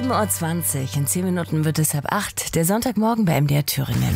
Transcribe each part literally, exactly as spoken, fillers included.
sieben Uhr zwanzig, in zehn Minuten wird es halb acht, der Sonntagmorgen bei M D R Thüringen.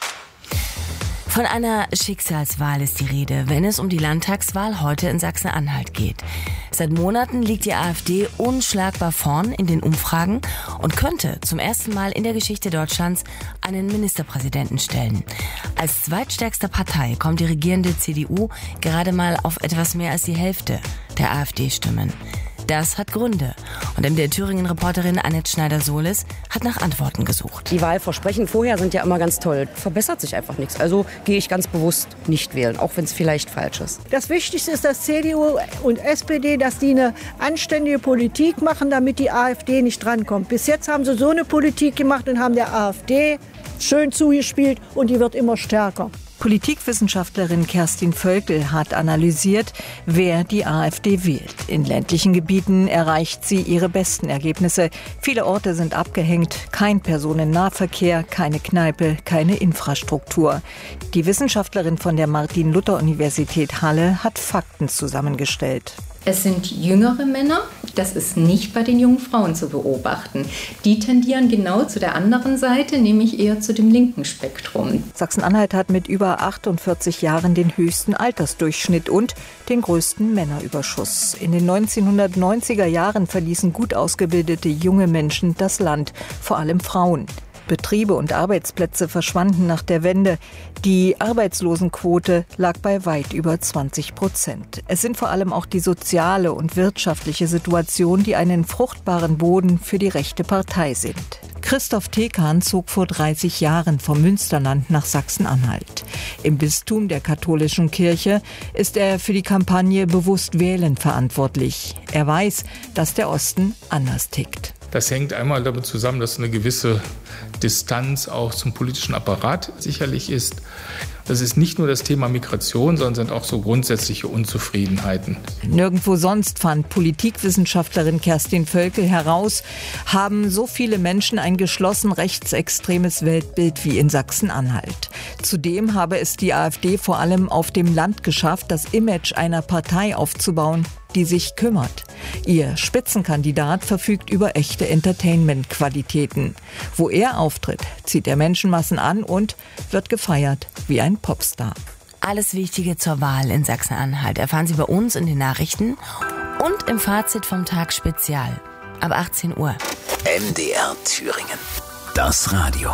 Von einer Schicksalswahl ist die Rede, wenn es um die Landtagswahl heute in Sachsen-Anhalt geht. Seit Monaten liegt die AfD unschlagbar vorn in den Umfragen und könnte zum ersten Mal in der Geschichte Deutschlands einen Ministerpräsidenten stellen. Als zweitstärkste Partei kommt die regierende C D U gerade mal auf etwas mehr als die Hälfte der AfD-Stimmen. Das hat Gründe. Und M D R Thüringen-Reporterin Annette Schneider-Sohles hat nach Antworten gesucht. Die Wahlversprechen vorher sind ja immer ganz toll. Verbessert sich einfach nichts. Also gehe ich ganz bewusst nicht wählen, auch wenn es vielleicht falsch ist. Das Wichtigste ist, dass C D U und S P D, dass die eine anständige Politik machen, damit die AfD nicht drankommt. Bis jetzt haben sie so eine Politik gemacht und haben der AfD schön zugespielt und die wird immer stärker. Politikwissenschaftlerin Kerstin Völkel hat analysiert, wer die AfD wählt. In ländlichen Gebieten erreicht sie ihre besten Ergebnisse. Viele Orte sind abgehängt, kein Personennahverkehr, keine Kneipe, keine Infrastruktur. Die Wissenschaftlerin von der Martin-Luther-Universität Halle hat Fakten zusammengestellt. Es sind jüngere Männer, das ist nicht bei den jungen Frauen zu beobachten. Die tendieren genau zu der anderen Seite, nämlich eher zu dem linken Spektrum. Sachsen-Anhalt hat mit über achtundvierzig Jahren den höchsten Altersdurchschnitt und den größten Männerüberschuss. In den neunzehnhundertneunziger Jahren verließen gut ausgebildete junge Menschen das Land, vor allem Frauen. Betriebe und Arbeitsplätze verschwanden nach der Wende. Die Arbeitslosenquote lag bei weit über zwanzig Prozent. Es sind vor allem auch die soziale und wirtschaftliche Situation, die einen fruchtbaren Boden für die rechte Partei sind. Christoph Tekan zog vor dreißig Jahren vom Münsterland nach Sachsen-Anhalt. Im Bistum der katholischen Kirche ist er für die Kampagne Bewusst wählen verantwortlich. Er weiß, dass der Osten anders tickt. Das hängt einmal damit zusammen, dass eine gewisse Distanz auch zum politischen Apparat sicherlich ist. Das ist nicht nur das Thema Migration, sondern sind auch so grundsätzliche Unzufriedenheiten. Nirgendwo sonst, fand Politikwissenschaftlerin Kerstin Völkel heraus, haben so viele Menschen ein geschlossen rechtsextremes Weltbild wie in Sachsen-Anhalt. Zudem habe es die AfD vor allem auf dem Land geschafft, das Image einer Partei aufzubauen, die sich kümmert. Ihr Spitzenkandidat verfügt über echte Entertainment-Qualitäten. Wo er auftritt, zieht er Menschenmassen an und wird gefeiert wie ein Popstar. Alles Wichtige zur Wahl in Sachsen-Anhalt erfahren Sie bei uns in den Nachrichten und im Fazit vom Tag Spezial ab achtzehn Uhr. M D R Thüringen. Das Radio.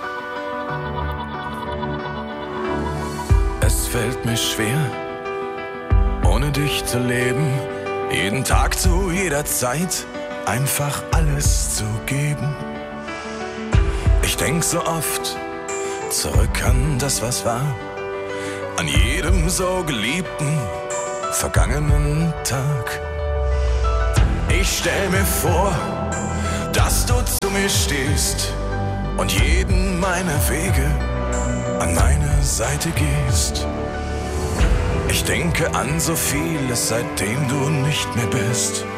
Es fällt mir schwer, ohne dich zu leben, jeden Tag zu jeder Zeit einfach alles zu geben. Ich denk so oft zurück an das, was war, an jedem so geliebten, vergangenen Tag. Ich stell mir vor, dass du zu mir stehst und jeden meiner Wege an meine Seite gehst. Ich denke an so vieles, seitdem du nicht mehr bist.